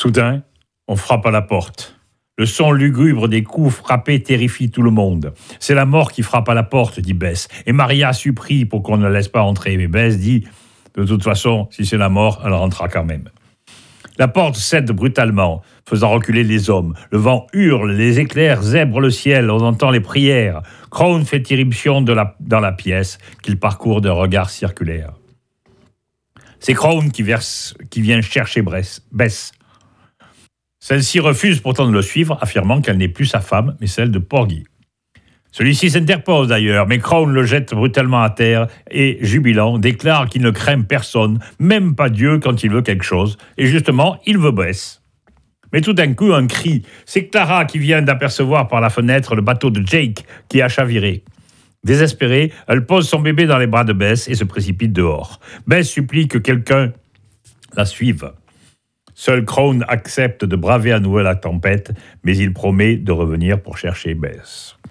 Soudain, on frappe à la porte. Le son lugubre des coups frappés terrifie tout le monde. C'est la mort qui frappe à la porte, dit Bess. Et Maria supplie pour qu'on ne la laisse pas entrer. Mais Bess dit, de toute façon, si c'est la mort, elle rentrera quand même. La porte cède brutalement, faisant reculer les hommes. Le vent hurle, les éclairs zèbrent le ciel, on entend les prières. Crone fait irruption dans la pièce, qu'il parcourt d'un regard circulaire. C'est Crone qui vient chercher Bess. Celle-ci refuse pourtant de le suivre, affirmant qu'elle n'est plus sa femme, mais celle de Porgy. Celui-ci s'interpose d'ailleurs, mais Crone le jette brutalement à terre et, jubilant, déclare qu'il ne craint personne, même pas Dieu quand il veut quelque chose. Et justement, il veut Bess. Mais tout d'un coup, un cri. C'est Clara qui vient d'apercevoir par la fenêtre le bateau de Jake qui a chaviré. Désespérée, elle pose son bébé dans les bras de Bess et se précipite dehors. Bess supplie que quelqu'un la suive. Seul Crone accepte de braver à nouveau la tempête, mais il promet de revenir pour chercher Bess.